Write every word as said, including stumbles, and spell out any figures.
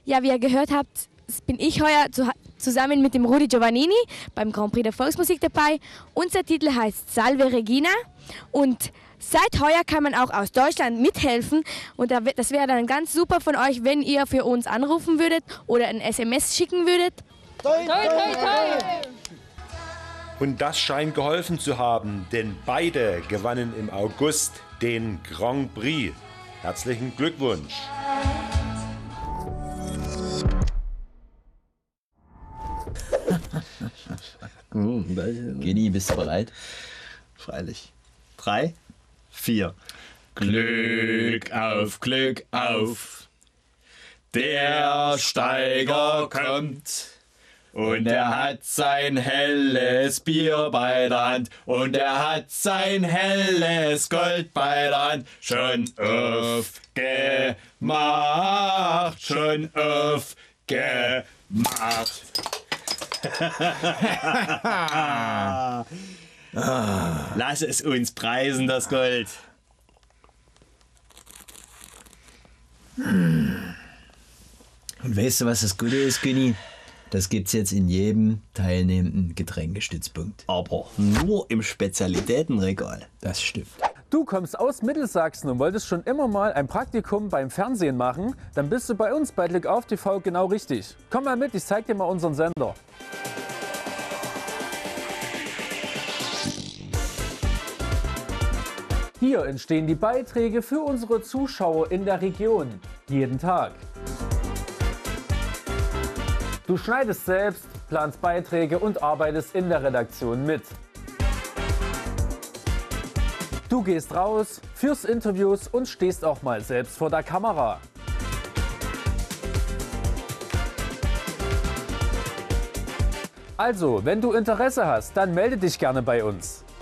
Ja, wie ihr gehört habt, bin ich heuer zu, zusammen mit dem Rudi Giovannini beim Grand Prix der Volksmusik dabei. Unser Titel heißt Salve Regina und seit heuer kann man auch aus Deutschland mithelfen und das wäre dann ganz super von euch, wenn ihr für uns anrufen würdet oder ein S M S schicken würdet. Toi, toi, toi. Und das scheint geholfen zu haben, denn beide gewannen im August den Grand Prix. Herzlichen Glückwunsch! Gini, bist du bereit? Freilich. Drei, vier. Glück auf, Glück auf. Der Steiger kommt. Und er hat sein helles Bier bei der Hand. Und er hat sein helles Gold bei der Hand. Schon aufgemacht, schon aufgemacht. Lass es uns preisen, das Gold. Und weißt du, was das Gute ist, Günni? Das gibt's jetzt in jedem teilnehmenden Getränkestützpunkt. Aber nur im Spezialitätenregal. Das stimmt. Du kommst aus Mittelsachsen und wolltest schon immer mal ein Praktikum beim Fernsehen machen? Dann bist du bei uns bei Glück auf T V genau richtig. Komm mal mit, ich zeig dir mal unseren Sender. Hier entstehen die Beiträge für unsere Zuschauer in der Region. Jeden Tag. Du schneidest selbst, planst Beiträge und arbeitest in der Redaktion mit. Du gehst raus, führst Interviews und stehst auch mal selbst vor der Kamera. Also, wenn du Interesse hast, dann melde dich gerne bei uns.